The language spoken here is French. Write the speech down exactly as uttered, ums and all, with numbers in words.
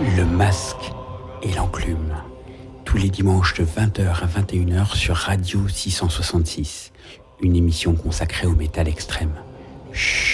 Le Masque et l'Enclume. Tous les dimanches de vingt heures à vingt et une heures sur Radio six cent soixante-six. Une émission consacrée au métal extrême. Chut.